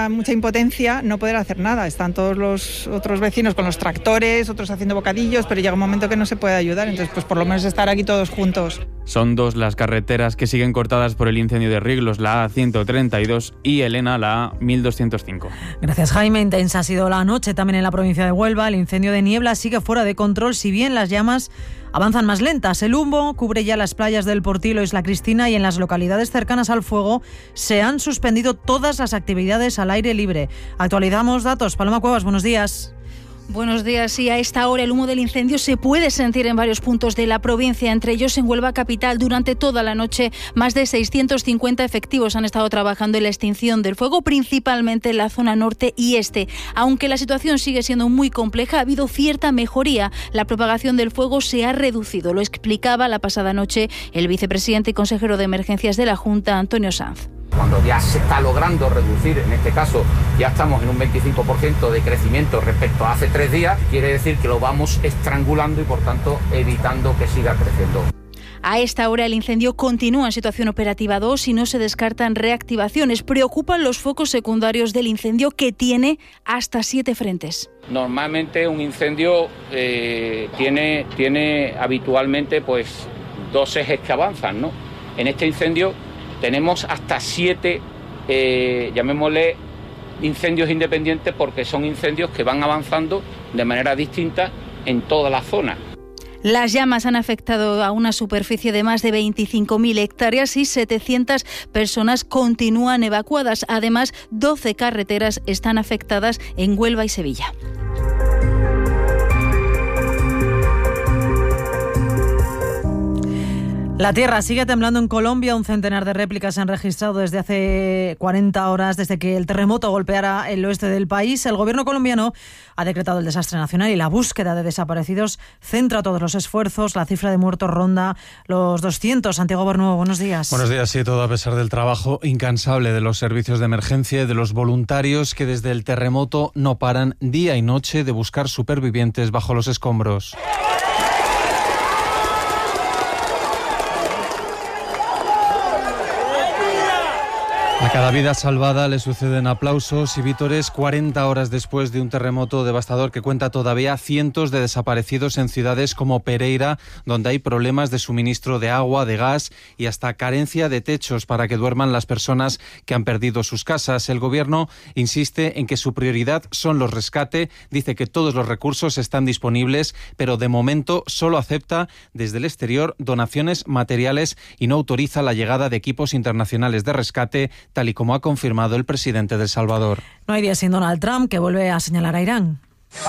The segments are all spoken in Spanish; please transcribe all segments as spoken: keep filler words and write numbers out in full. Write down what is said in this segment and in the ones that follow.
mucha, mucha impotencia no poder hacer nada. Están todos los otros vecinos con los tractores, otros haciendo bocadillos, pero llega un momento que no se puede ayudar, entonces pues por lo menos estar aquí todos juntos. Son dos las carreteras que siguen cortadas por el incendio de Riglos, la A ciento treinta y dos y Elena, la A mil doscientos cinco. Gracias, Jaime. Intensa ha sido la noche también en la provincia de Huelva. El incendio de Niebla sigue fuera de control, si bien las llamas avanzan más lentas. El humo cubre ya las playas del Portillo, Isla Cristina, y en las localidades cercanas al fuego se han suspendido todas las actividades al aire libre. Actualizamos datos. Paloma Cuevas, buenos días. Buenos días. Sí, a esta hora el humo del incendio se puede sentir en varios puntos de la provincia, entre ellos en Huelva capital. Durante toda la noche, más de seiscientos cincuenta efectivos han estado trabajando en la extinción del fuego, principalmente en la zona norte y este. Aunque la situación sigue siendo muy compleja, ha habido cierta mejoría. La propagación del fuego se ha reducido. Lo explicaba la pasada noche el vicepresidente y consejero de Emergencias de la Junta, Antonio Sanz. Cuando ya se está logrando reducir, en este caso ya estamos en un veinticinco por ciento de crecimiento respecto a hace tres días, quiere decir que lo vamos estrangulando y por tanto evitando que siga creciendo. A esta hora el incendio continúa en situación operativa dos y no se descartan reactivaciones. Preocupan los focos secundarios del incendio, que tiene hasta siete frentes. Normalmente un incendio eh, tiene, tiene habitualmente pues dos ejes que avanzan, ¿no? En este incendio tenemos hasta siete, eh, llamémosle, incendios independientes, porque son incendios que van avanzando de manera distinta en toda la zona. Las llamas han afectado a una superficie de más de veinticinco mil hectáreas y setecientas personas continúan evacuadas. Además, doce carreteras están afectadas en Huelva y Sevilla. La tierra sigue temblando en Colombia. Un centenar de réplicas se han registrado desde hace cuarenta horas, desde que el terremoto golpeara el oeste del país. El gobierno colombiano ha decretado el desastre nacional y la búsqueda de desaparecidos centra todos los esfuerzos. La cifra de muertos ronda los doscientos. Santiago Bernuevo, buenos días. Buenos días, sí, todo a pesar del trabajo incansable de los servicios de emergencia y de los voluntarios que desde el terremoto no paran día y noche de buscar supervivientes bajo los escombros. A cada vida salvada le suceden aplausos y vítores cuarenta horas después de un terremoto devastador que cuenta todavía cientos de desaparecidos en ciudades como Pereira, donde hay problemas de suministro de agua, de gas y hasta carencia de techos para que duerman las personas que han perdido sus casas. El gobierno insiste en que su prioridad son los rescates, dice que todos los recursos están disponibles, pero de momento solo acepta desde el exterior donaciones materiales y no autoriza la llegada de equipos internacionales de rescate, tal y como ha confirmado el presidente de El Salvador. No hay día sin Donald Trump, que vuelve a señalar a Irán.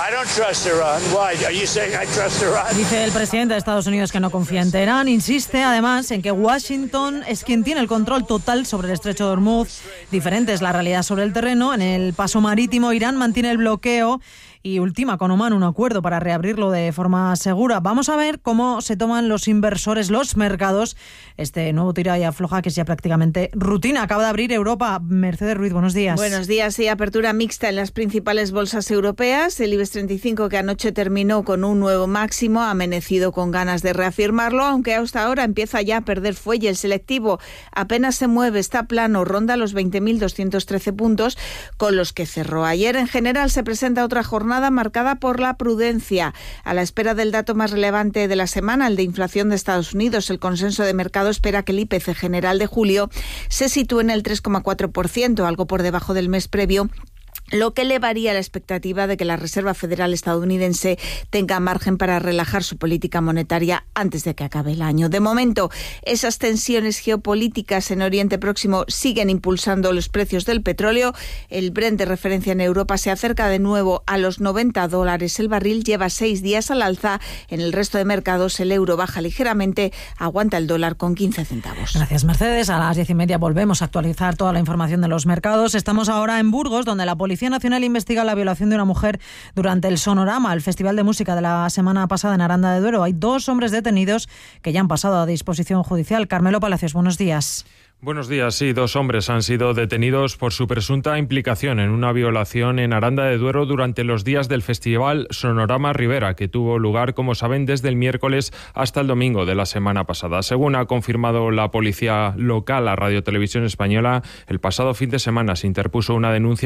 Dice el presidente de Estados Unidos que no confía en Teherán. Insiste además en que Washington es quien tiene el control total sobre el estrecho de Hormuz. Diferente es la realidad sobre el terreno. En el paso marítimo, Irán mantiene el bloqueo y ultima con Omán un acuerdo para reabrirlo de forma segura. Vamos a ver cómo se toman los inversores, los mercados, este nuevo tira y afloja que es ya prácticamente rutina. Acaba de abrir Europa. Mercedes Ruiz, buenos días. Buenos días. Sí, apertura mixta en las principales bolsas europeas. El IBEX treinta y cinco, que anoche terminó con un nuevo máximo, ha amanecido con ganas de reafirmarlo, aunque hasta ahora empieza ya a perder fuelle. El selectivo apenas se mueve, está plano, ronda los veinte mil doscientos trece puntos con los que cerró ayer. En general se presenta otra jornada marcada por la prudencia. A la espera del dato más relevante de la semana, el de inflación de Estados Unidos, el consenso de mercado espera que el I P C general de julio se sitúe en el tres coma cuatro por ciento, algo por debajo del mes previo, lo que elevaría la expectativa de que la Reserva Federal estadounidense tenga margen para relajar su política monetaria antes de que acabe el año. De momento, esas tensiones geopolíticas en Oriente Próximo siguen impulsando los precios del petróleo. El Brent de referencia en Europa se acerca de nuevo a los noventa dólares el barril, lleva seis días al alza. En el resto de mercados el euro baja ligeramente, aguanta el dólar con quince centavos. Gracias, Mercedes. A las diez y media volvemos a actualizar toda la información de los mercados. Estamos ahora en Burgos, donde la policía Policía Nacional investiga la violación de una mujer durante el Sonorama, el festival de música de la semana pasada en Aranda de Duero. Hay dos hombres detenidos que ya han pasado a disposición judicial. Carmelo Palacios, buenos días. Buenos días. Sí, dos hombres han sido detenidos por su presunta implicación en una violación en Aranda de Duero durante los días del festival Sonorama Rivera, que tuvo lugar, como saben, desde el miércoles hasta el domingo de la semana pasada. Según ha confirmado la policía local a Radio Televisión Española, el pasado fin de semana se interpuso una denuncia